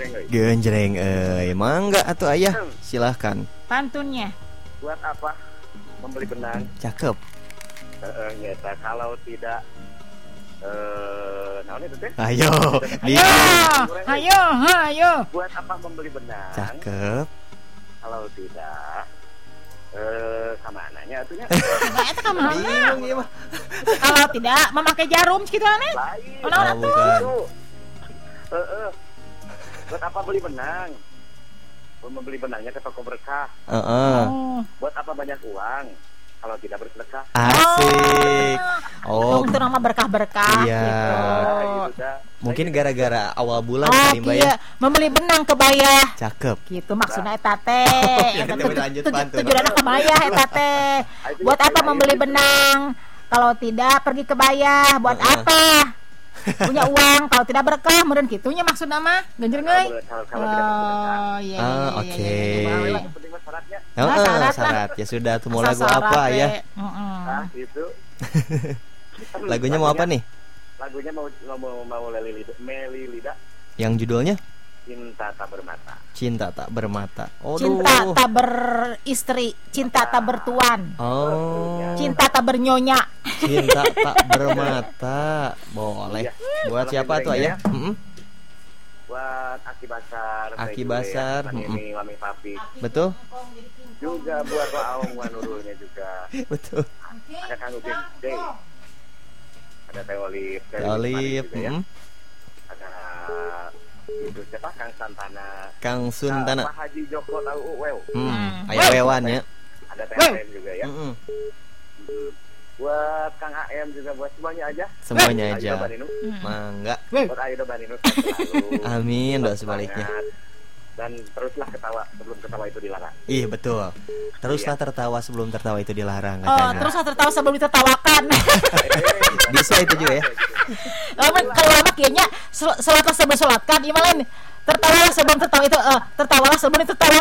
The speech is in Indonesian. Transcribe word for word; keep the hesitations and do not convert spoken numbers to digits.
genjreng euy. Genjreng euy. Mangga atuh Ayah, silahkan. Pantunnya. Buat apa membeli benang? Cakep. Heeh, nyata kalau tidak eh naon itu teh? Ayo. Di Ayo, ayo, ayo. Buat apa membeli benang? Cakep. Kalau tidak eh kamananya atunya? Enggak eta kamana? Bingung ieu mah. Kalau tidak memakai jarum segitu aneh. Lain. Oh, naon Oh, atuh? bukan. Heeh. Buat apa beli benang? Buat membeli benangnya ke toko berkah. Heeh. Oh. Buat apa banyak uang? Kalau tidak bersedekah. Asik. Oh, Oh, itu nama berkah-berkah Iya. gitu. Nah, gitu dah. mungkin gara-gara awal bulan Oh, kali Mbak ya. iya, membeli benang kebaya. Cakep. Gitu maksudnya eta teh. Oke, Eta kita tuj- lanjut tuj- pantun. Tujuan kebaya eta teh. Buat apa membeli benang? Kalau tidak pergi kebaya, buat Heeh. apa? Punya uang, kalau tidak berkah, meureun kitunya maksudna mah. Genjreng euy. Kalau kalau tidak bersedekah. Oh, iya. Ah, iya, oke. iya, iya, iya, iya. Yang penting mah syaratnya. Heeh, Nah, syarat lah. syarat. Ya sudah, tuh mau Asal lagu syarat, apa we. ya? Heeh. Nah, gitu. Lagunya mau apa nih? Lagunya mau mau mau Meli Lida, Meli Lida, Yang judulnya Cinta Tak Bermata. Cinta Tak Bermata. Oh, Cinta tak beristri, cinta tak bertuan, Oh, cinta tak bernyonya. cinta tak bermata. Boleh. Iya. Buat Kalau siapa tuh genjrengnya Ayah? Heeh. Buat Aki Basar, Aki Teh Basar, Julia, mm-mm. Mami Mami Papi. Betul? Juga buat Waong Wanurulnya juga. Betul. Ada Kang Upin Day. Ada Teh Olive, Teh Teh Olive, juga ya. mm-mm. Ada itu siapa Kang Santana. Kang Ah, Suntana. Pak Haji Joko tahu wew. Hmm, Hmm. Ayah Wewan ya. Ada Teh Wew. Em juga ya. Mm-mm. Hmm. Buat Kang A M juga buat semuanya aja. Semuanya Ayo aja. Baninu. Mangga. Buat Ayo Baninu selalu. Amin, doa Tetap sebaliknya. semangat. Dan teruslah ketawa sebelum ketawa itu dilarang. Ih, betul. Teruslah tertawa sebelum tertawa itu dilarang Oh, katanya. terus tertawa sebelum ditertawakan. Bisa itu juga ya. Lamun kalau lama kayaknya sel- salat sebelum salat kan, ieu mah lain. Tertawalah sebelum tertawa itu, eh, tertawalah sebelum ditertawakan.